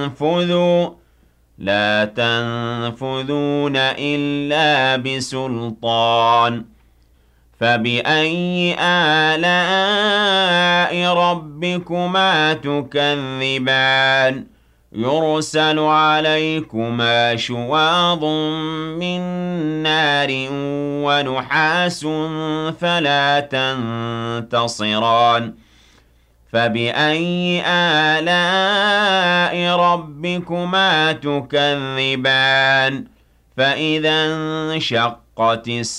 تنفذوا لا تنفذون إلا بسلطان فبأي آلاء ربكما تكذبان يرسل عليكما شواظ من نار ونحاس فلا تنتصران فبأي آلاء ربكما تكذبان فإذا انشقت